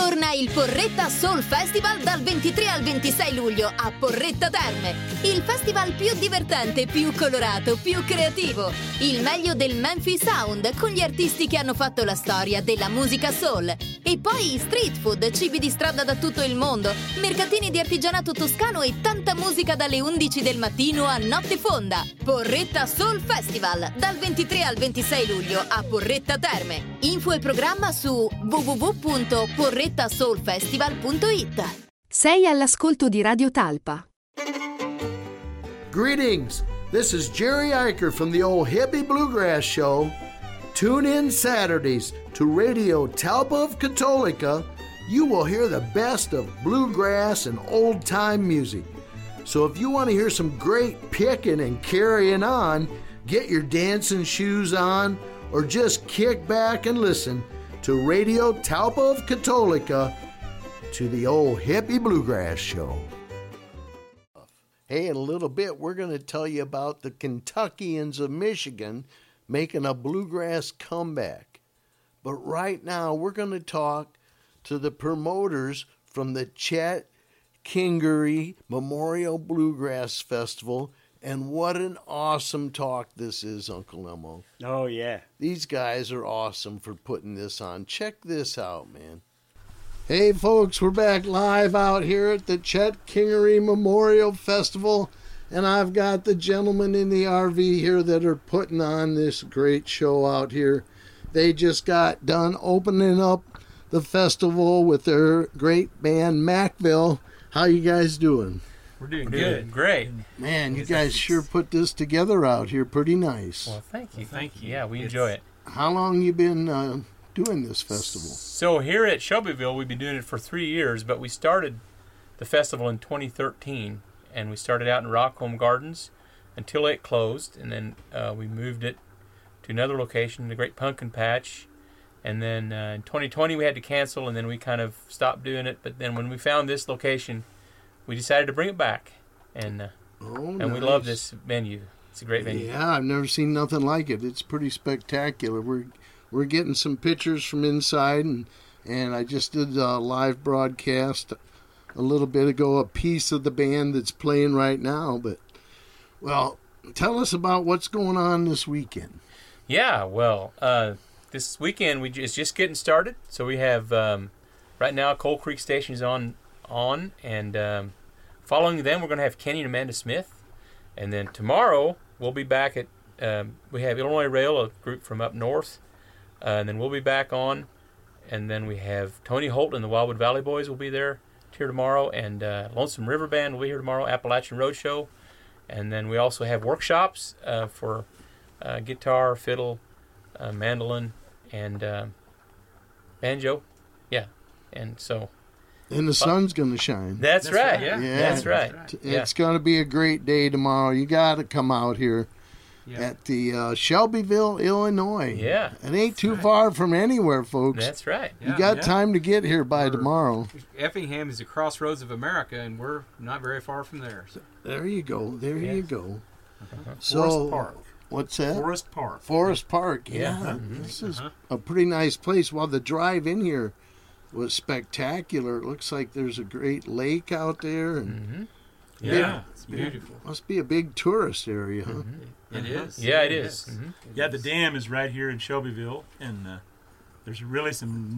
Torna il Porretta Soul Festival dal 23 al 26 luglio a Porretta Terme. Il festival più divertente, più colorato, più creativo. Il meglio del Memphis Sound con gli artisti che hanno fatto la storia della musica soul. E poi street food, cibi di strada da tutto il mondo, mercatini di artigianato toscano e tanta musica dalle 11 del mattino a notte fonda. Porretta Soul Festival dal 23 al 26 luglio a Porretta Terme. Info e programma su www.porrettasoulfestival.it. Sei all'ascolto di Radio Talpa. Greetings, this is Jerry Eicher from the old Hippie Bluegrass Show. Tune in Saturdays to Radio Talpa of Catholica. You will hear the best of bluegrass and old-time music. So if you want to hear some great picking and carrying on, get your dancing shoes on, or just kick back and listen to Radio Talpa of Catholica, to the old Hippie Bluegrass Show. Hey, in a little bit, we're going to tell you about the Kentuckians of Michigan making a bluegrass comeback. But right now, we're going to talk to the promoters from the Chet Kingery Memorial Bluegrass Festival. And what an awesome talk this is, Uncle Elmo. Oh, yeah. These guys are awesome for putting this on. Check this out, man. Hey, folks, we're back live out here at the Chet Kingery Memorial Festival, and I've got the gentlemen in the RV here that are putting on this great show out here. They just got done opening up the festival with their great band, Macville. How you guys doing? We're doing good. Great. Man, you guys sure put this together out here pretty nice. Well, thank you. Thank you. Yeah, we enjoy it. How long you been doing this festival? So here at Shelbyville, we've been doing it for 3 years, but we started the festival in 2013, and we started out in Rockholm Gardens until it closed, and then we moved it to another location, the Great Pumpkin Patch, and then in 2020 we had to cancel, and then we kind of stopped doing it, but then when we found this location, we decided to bring it back, and we love this venue. It's a great venue. Yeah, I've never seen nothing like it. It's pretty spectacular. We're getting some pictures from inside, and I just did a live broadcast a little bit ago, a piece of the band that's playing right now. But, well, tell us about what's going on this weekend. Yeah, well, this weekend it's just getting started. So we have, right now, Coal Creek Station is on, and following them, we're going to have Kenny and Amanda Smith. And then tomorrow, we'll be back at, we have Illinois Rail, a group from up north. And then we'll be back on. And then we have Tony Holt and the Wildwood Valley Boys will be there here tomorrow. And Lonesome River Band will be here tomorrow, Appalachian Roadshow. And then we also have workshops for guitar, fiddle, mandolin, and banjo. Yeah. And so... And the sun's going to shine. That's right. Yeah. That's right. It's going to be a great day tomorrow. You got to come out here at the Shelbyville, Illinois. Yeah. It ain't too far from anywhere, folks. That's right. You got time to get here by tomorrow. Effingham is the crossroads of America, and we're not very far from there. So. There you go. You go. So, Forest Park. What's that? Forest Park. Forest Park, yeah. Mm-hmm. This is a pretty nice place. Well, the drive in here was spectacular. It looks like there's a great lake out there. And Yeah, it's beautiful. Must be a big tourist area, huh? Mm-hmm. It is. Yeah, it is. Mm-hmm. Yeah, the dam is right here in Shelbyville, and there's really some